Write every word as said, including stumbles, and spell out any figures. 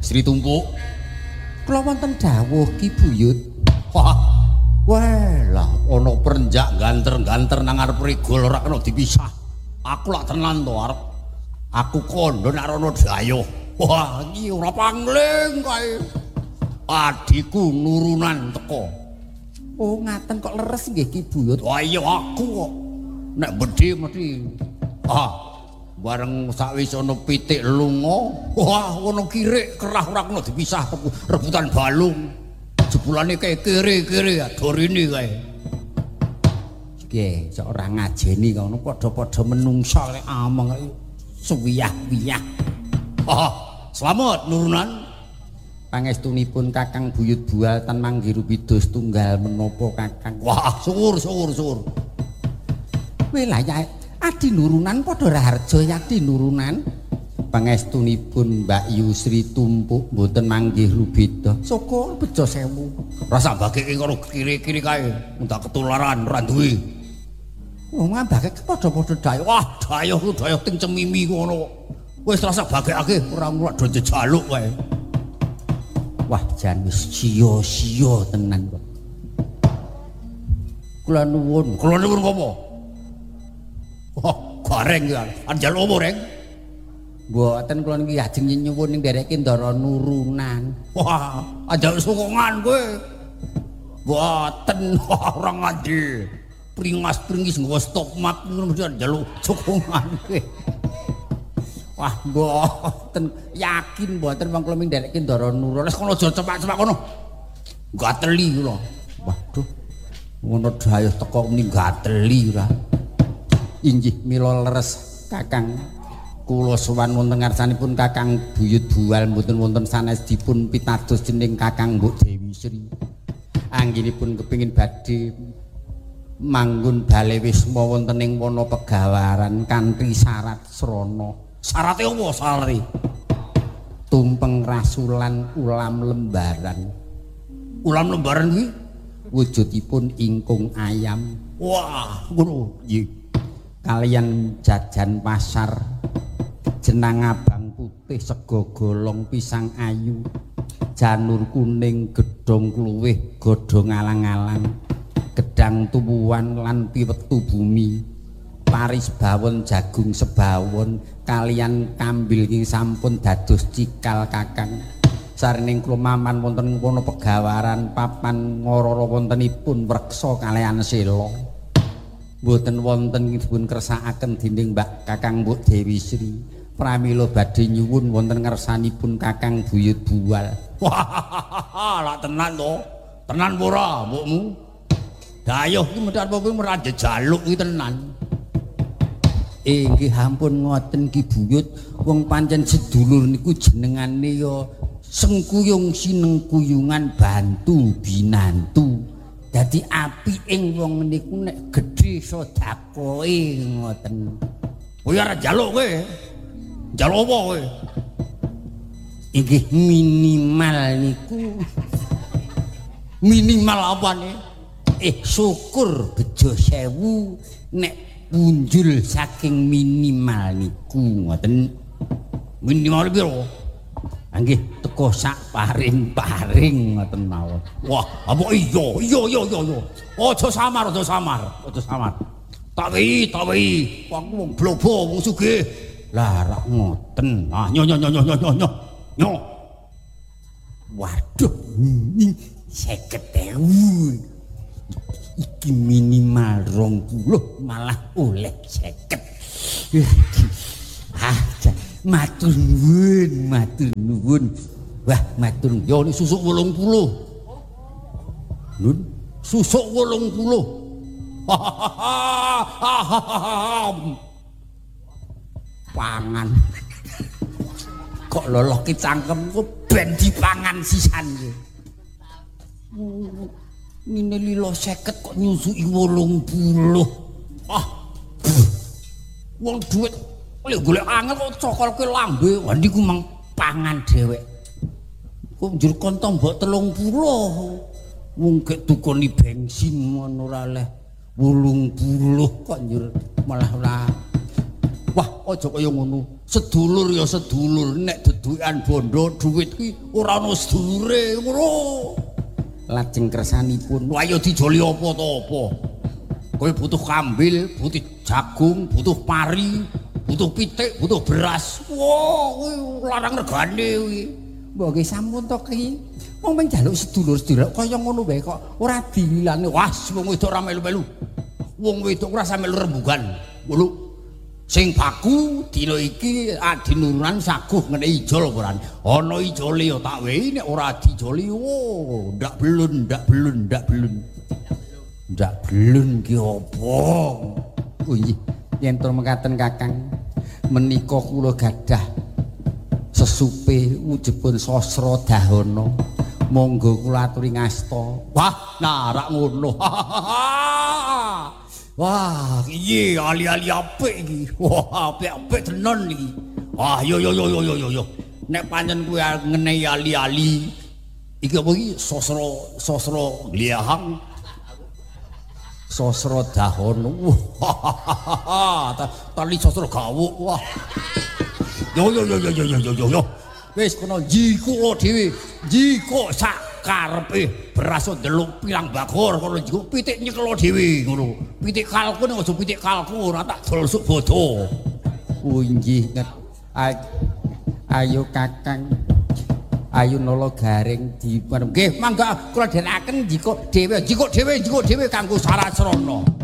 Sri Tumpuk. Kula wonten dawuh Ki Buyut. Wah. Walah, ana perenjak ganter-ganter nang arep regol ora kena dipisah. Aku lak tenan to arep. Aku kondo nek rono dayoh. Wah, iki ora pangling kae. Adiku nurunan teko. Oh, ngaten kok leres nggih Ki Buyut. Wah, iya aku kok. Nek bedhe mesti ah bareng sakwis ana pitik lunga, wah ana kirik kerah ora kena dipisah rebutan balung. Jebulane kae kere-kere dorine kae. Nggih, sok ora ngajeni ngono padha-padha menungso nek ameng suwiyah-wiyah. Ah, selamat nurunan. Pangestunipun Kakang Buyut Bual tan Manggiru Pidos tunggal menapa Kakang. Wah, syukur syukur syukur. Wilayah Adi Nurunan padha raharja Adi Nurunan. Pangestunipun Mbak Yusri Tumpuk mboten manggih rubeda. Soko bejo sewu. Rasa bageke karo kiri-kiri kae, unta ketularan ora duwe. Wong ngambake padha-padha dayoh. Wah, dayoh ku dayoh ting cemimi ngono. Wis rasa bagekake ora ora do jejaluk wae. Wah, jan wis sia-sia tenan kok. Kula nuwun, kula nuwun apa? Wah, gareng ya. Anjal opo, Reng? Mboten kula niki ajeng nyuwun ning dereke Ndara Nurunan. Wah, ajak sokongan kowe. Mboten ora ngadi. Pringas-pringis nggawa stop map ngono mesti njaluk sokongan kowe. Wah, mboten yakin mboten wong kula ning dereke Ndara Nurunan. Wis kono aja cepak-cepak kono. Gateli kula. Waduh. Ngono dayoh teko ning gateli ora. Inggih mila leres Kakang. Kula sowan wonten ngarsanipun Kakang Buyut Bual mboten wonten sanes dipun pitados dening Kakang Mbok Dewi Sri. Anggenipun kepingin badhe manggon bale wisma wonten ing wana pegawaran kanthi syarat srana. Syarate apa sare? Tumpeng rasulan ulam lembaran. Ulam lembaran kuwi wujudipun ingkung ayam. Wah, ngono. Nggih. Kalian jajan pasar jenang abang putih sego golong pisang ayu janur kuning gedhong kluwih godhong alang-alang gedang tuwuhan lan piwetu bumi paris bawon jagung sebawon kalian kambil ing sampun dados cikal Kakang sarening kula maman wonten kono pegawaran papan ngororo wontenipun wreksa kalian sela mboten wonten dipun kersakaken dening Mbak Kakang Mbok Dewi Sri pramila badhe nyuwun wonten ngersanipun Kakang Buyut Bual. Wah, lak tenan to. Tenan ora mbokmu? Dayoh iki medhar apa kowe ora jejaluk iki tenan. Eh nggih ampun ngoten Ki Buyut, wong pancen sedulur niku jenengane ya sengkuyung sinengkuyungan bantu binantu. Dadi apike wong niku nek gedhe sedakoe ngoten. Kowe ora njaluk kowe. Njaluk apa kowe? Inggih minimal niku. Minimal apane? Eh syukur bejo sewu nek punjul saking minimal niku ngoten. Minimal piro? Nggih teko sak paring-paring ngoten mawon. Wah, apa iya iya iya iya iya. Aja samar, aja samar, aja samar. Tak wi, tak wi. Wong wong blobo wong sugih. Lah rak ngoten. Ah nyo nyo nyo nyo nyo nyo. Nyo. Waduh, ini seket ewu. Iki minimal rong puluh malah oleh seket. Ah, matur nuwun, matur nuwun. Wah, matur yo nek susuk wolong puluh. Nun, susuk wolong puluh. Pangan. Kok loloh ki cangkemku ben dipangan sisan iki. Mine lilo seket kok nyusuki wolong puluh. Ah. Wong duit lek golek angel kok cokolke lambe, wah niku mang pangan dhewek. Kok njur kontong mbok telung puluh. Wong gek tukoni bensin ngono ora leh wolong puluh kok njur malah ora Wah, aja kaya ngono. Sedulur ya sedulur, nek dedukan bondo dhuwit ki ora ono sedulure ngono. Lajeng kersanipun, wah ya dijoli apa to apa. Kowe butuh kambil, butuh jagung, butuh pari, butuh pitik, butuh beras. Wah, kuwi larang regane kuwi. Mbok nggih sampun to ki. Wong mung njaluk sedulur-sedulur kaya ngono wae kok ora dililane. Wah, wong wedok ora melu-melu. Wong wedok ora sampe melu rembugan. Ngono. Sing baku dina iki adi nurunan saguh ngene ijol ora. Ana ijole ya tak wehi nek ora dijoli wo, ndak belun, ndak belun, ndak belun. Ndak belun ki apa? Oh nggih, yen to mekaten Kakang, menika kula gadah sesupe wujudipun Sasra Dahana. Monggo kula aturi ngasta. Wah, nah rak ngono. Wah, iya ali-ali apik iki. Wah, apik-apik tenan iki. Wah, yo yo yo yo yo yo. Nek pancen kuwi ngenehi ali-ali iki apa iki Sasra Sasra Liahang. Sasra Dahana. Wah, tali Sasra Gawuk. Wah. Yo yo yo yo yo yo yo yo. Wis kono jiko dhewe. Jiko sak karepe beras ndelok pilang bakor kono jiko pitik nyekelo dhewe ngono. Pitik kalkun aja pitik kalku ora tak dolsuk bodo. Oh nggih, ayo Kakang. Ayo nala garing di nggih mangga kula dhenekaken jiko dhewe, jiko dhewe, jiko dhewe kanggo Sarasrana.